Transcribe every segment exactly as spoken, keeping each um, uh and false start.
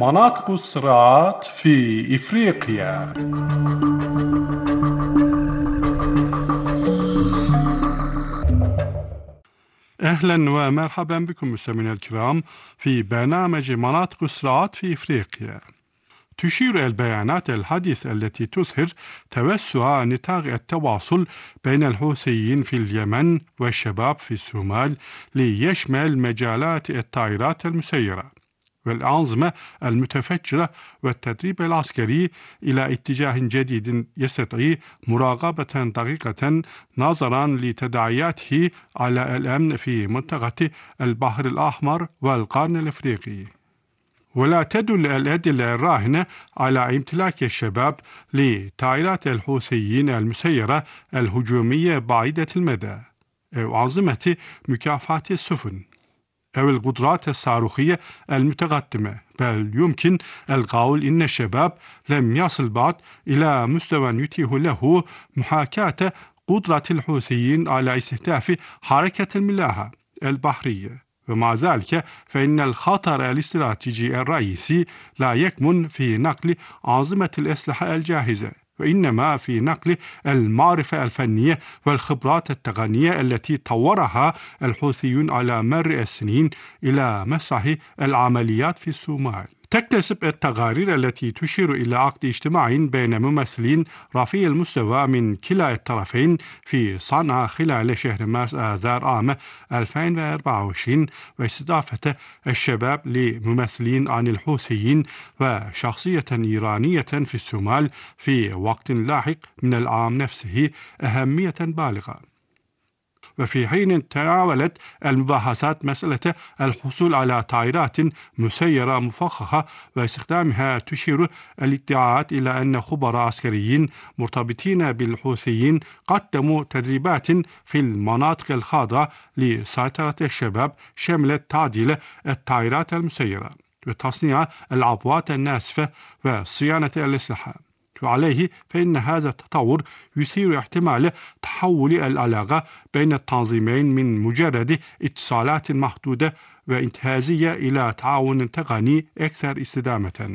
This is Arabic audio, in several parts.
مناطق الصراعات في إفريقيا. أهلا ومرحبا بكم مستمعينا الكرام في برنامج مناطق الصراعات في إفريقيا. تشير البيانات الحديثة التي تظهر توسع نطاق التواصل بين الحوثيين في اليمن والشباب في الصومال ليشمل مجالات الطائرات المسيرة والأنظمة المتفجرة والتدريب العسكري إلى اتجاه جديد يستدعي مراقبة دقيقة نظرا لتداعياته على الأمن في منطقة البحر الأحمر والقرن الأفريقي. ولا تدل الأدلة الراهنة على امتلاك الشباب لطائرات الحوثيين المسيرة الهجومية بعيدة المدى أو أنظمة مكافحة السفن أو القدرات الصاروخية المتقدمة، بل يمكن القول إن الشباب لم يصل بعد إلى مستوى يتيح له محاكاة قدرة الحوثيين على استهداف حركة الملاحة البحرية. ومع ذلك فإن الخطر الاستراتيجي الرئيسي لا يكمن في نقل أنظمة الأسلحة الجاهزة، وإنما في نقل المعرفة الفنية والخبرات التقنية التي طورها الحوثيون على مر السنين إلى مسرح العمليات في الصومال. تكتسب التقارير التي تشير إلى عقد اجتماع بين ممثلين رفيع المستوى من كلا الطرفين في صنعاء خلال شهر مارس آذار عام ألفين وأربعة وعشرين واستضافة الشباب لممثلين عن الحوثيين وشخصية إيرانية في الصومال في وقت لاحق من العام نفسه أهمية بالغة. وفي حين تناولت المباحثات مسألة الحصول على طائرات مسيرة مفخخة واستخدامها، تشير الادعاءات إلى أن خبراء عسكريين مرتبطين بالحوثيين قدموا تدريبات في المناطق الخاضعة لسيطرة الشباب شملت تعديل الطائرات المسيرة وتصنيع العبوات الناسفة وصيانة الأسلحة. وعليه فإن هذا التطور يثير احتمال تحول العلاقة بين التنظيمين من مجرد اتصالات محدودة وانتهازية إلى تعاون تقني أكثر استدامة.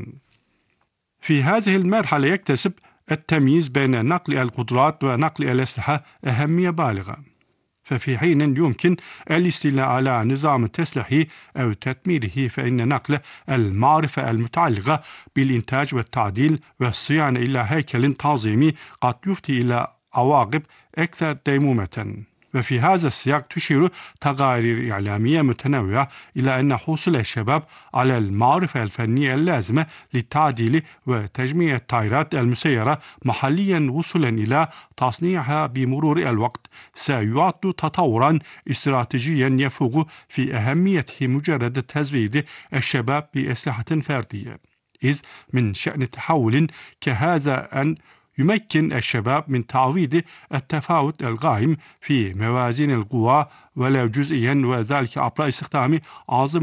في هذه المرحلة يكتسب التمييز بين نقل القدرات ونقل الأسلحة أهمية بالغة، ففي حين يمكن الاستيلاء على نظام تسليحي أو تدميره، فإن نقل المعرفة المتعلقة بالإنتاج والتعديل والصيانة إلى هيكل تنظيمي قد يفضي إلى عواقب أكثر ديمومة. وفي هذا السياق تشير تقارير إعلامية متنوعة إلى أن حصول الشباب على المعرفة الفنية اللازمة للتعديل وتجميع الطائرات المسيرة محليا وصولا إلى تصنيعها بمرور الوقت سيعد تطورا استراتيجيا يفوق في أهميته مجرد تزويد الشباب بأسلحة فردية، إذ من شأن تحول كهذا أن يمكن الشباب من تعويض التفاوت القائم في موازين القوى ولو جزئيا، وذلك عبر استخدام أنظمة